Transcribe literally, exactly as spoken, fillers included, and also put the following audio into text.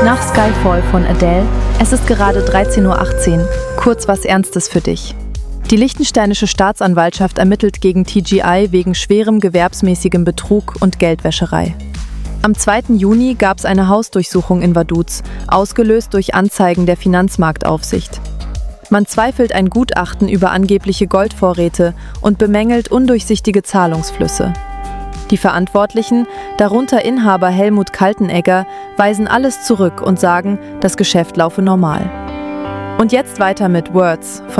Nach Skyfall von Adele, es ist gerade dreizehn Uhr achtzehn, kurz was Ernstes für dich. Die liechtensteinische Staatsanwaltschaft ermittelt gegen T G I wegen schwerem gewerbsmäßigem Betrug und Geldwäscherei. Am zweiten Juni gab es eine Hausdurchsuchung in Vaduz, ausgelöst durch Anzeigen der Finanzmarktaufsicht. Man zweifelt ein Gutachten über angebliche Goldvorräte und bemängelt undurchsichtige Zahlungsflüsse. Die Verantwortlichen, darunter Inhaber Helmut Kaltenegger, weisen alles zurück und sagen, das Geschäft laufe normal. Und jetzt weiter mit Words von